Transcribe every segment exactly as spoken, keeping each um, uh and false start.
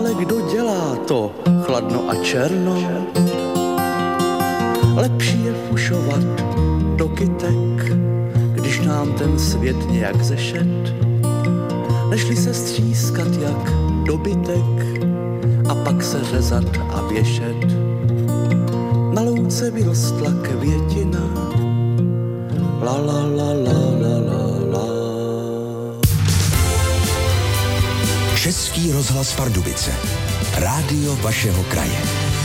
ale kdo dělá to chladno a černo? Lepší je fušovat do kytek, když nám ten svět nějak zešet, nežli se střískat jak dobytek a pak se řezat a věšet. Na louce vyrostla květina, la la la la la la la. Český rozhlas Pardubice. Rádio vašeho kraje.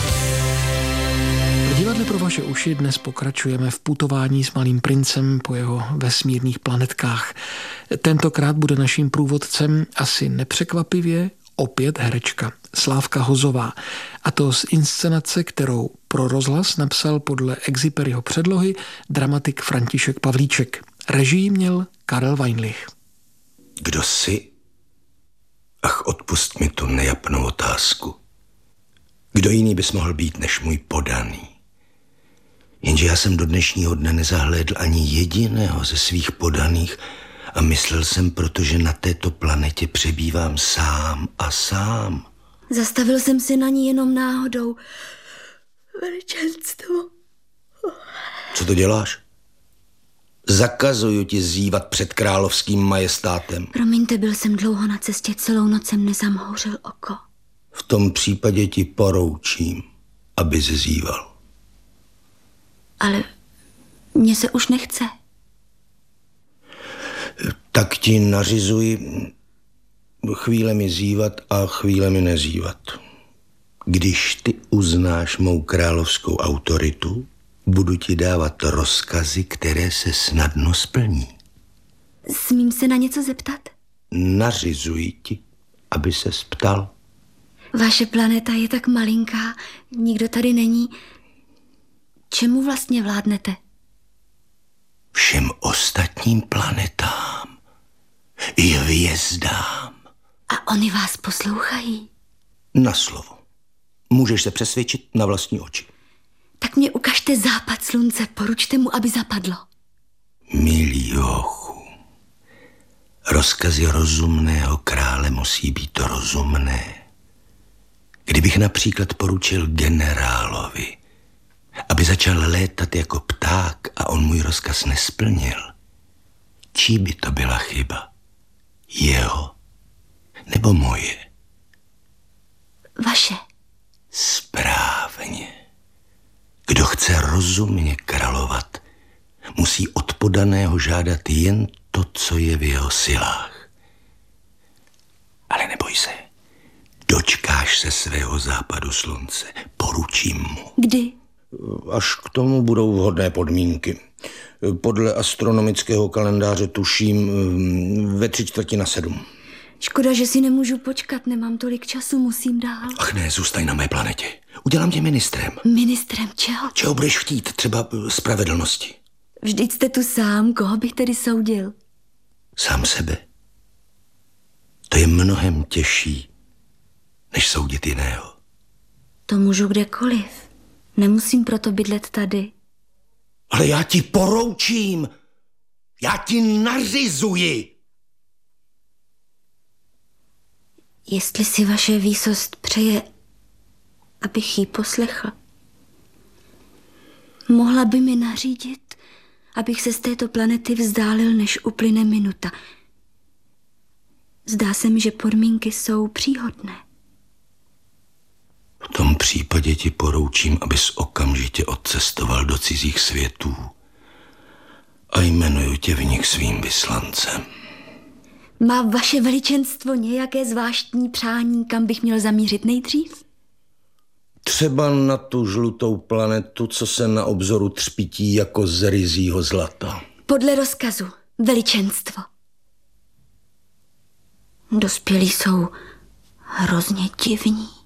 V divadle pro vaše uši dnes pokračujeme v putování s malým princem po jeho vesmírných planetkách. Tentokrát bude naším průvodcem asi nepřekvapivě opět herečka Slávka Hozová. A to z inscenace, kterou pro rozhlas napsal podle Exuperyho předlohy dramatik František Pavlíček. Režii měl Karel Weinlich. Kdo jsi? Ach, odpust mi tu nejapnou otázku. Kdo jiný bys mohl být než můj podaný? Jenže já jsem do dnešního dne nezahlédl ani jediného ze svých podaných a myslel jsem, protože na této planetě přebývám sám a sám. Zastavil jsem si na ní jenom náhodou. Veličenstvo. Co to děláš? Zakazuju ti zívat před královským majestátem. Promiňte, byl jsem dlouho na cestě, celou noc jsem nezamhouřil oko. V tom případě ti poroučím, aby zíval. Ale mně se už nechce. Tak ti nařizuji chvíle mi zívat a chvíle mi nezívat. Když ty uznáš mou královskou autoritu, budu ti dávat rozkazy, které se snadno splní. Smím se na něco zeptat? Nařizuji ti, aby ses ptal. Vaše planeta je tak malinká, nikdo tady není. Čemu vlastně vládnete? Všem ostatním planetám i hvězdám. A oni vás poslouchají? Na slovo. Můžeš se přesvědčit na vlastní oči. Tak mě ukažte západ slunce, poručte mu, aby zapadlo. Milý hochu, rozkazy rozumného krále musí být rozumné. Kdybych například poručil generálovi, aby začal létat jako pták a on můj rozkaz nesplnil, čí by to byla chyba? Jeho nebo moje? Vaše. Správně. Kdo chce rozumně královat, musí od podaného žádat jen to, co je v jeho silách. Ale neboj se, dočkáš se svého západu slunce, poručím mu. Kdy? Až k tomu budou vhodné podmínky. Podle astronomického kalendáře tuším ve tři čtvrtě na sedm. Škoda, že si nemůžu počkat, nemám tolik času, musím dál. Ach ne, zůstaň na mé planetě. Udělám tě ministrem. Ministrem čeho? Čeho budeš chtít, třeba spravedlnosti. Vždyť jste tu sám, koho bych tedy soudil? Sám sebe. To je mnohem těžší, než soudit jiného. To můžu kdekoliv. Nemusím proto bydlet tady. Ale já ti poroučím. Já ti nařizuji. Jestli si vaše výsost přeje, abych jí poslechl. Mohla by mi nařídit, abych se z této planety vzdálil, než uplyne minuta. Zdá se mi, že podmínky jsou příhodné. V tom případě ti poroučím, abys okamžitě odcestoval do cizích světů a jmenuju tě v nich svým vyslancem. Má vaše veličenstvo nějaké zvláštní přání, kam bych měl zamířit nejdřív? Třeba na tu žlutou planetu, co se na obzoru třpití jako z ryzího zlata. Podle rozkazu, veličenstvo. Dospělí jsou hrozně divní.